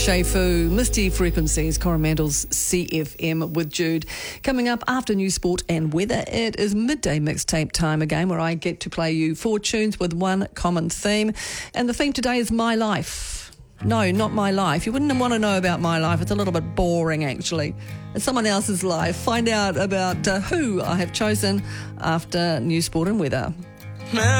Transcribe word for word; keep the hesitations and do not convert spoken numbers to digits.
Shay Fu, Misty Frequencies, Coromandel's C F M with Jude. Coming up after news, sport and weather, it is midday mixtape time again, where I get to play you four tunes with one common theme. And the theme today is my life. No, not my life. You wouldn't want to know about my life. It's a little bit boring, actually. It's someone else's life. Find out about uh, who I have chosen after news, sport and weather.